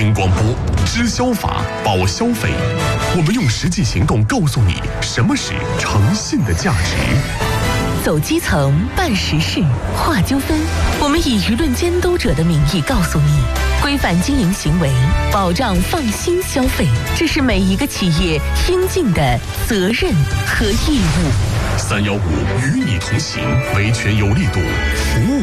听广播，知消法，保消费。我们用实际行动告诉你什么是诚信的价值。 走基层，办实事，化纠纷。我们以舆论监督者的名义告诉你，规范经营行为，保障放心消费，这是每一个企业应尽的责任和义务。 315与你同行，维权有力度，服务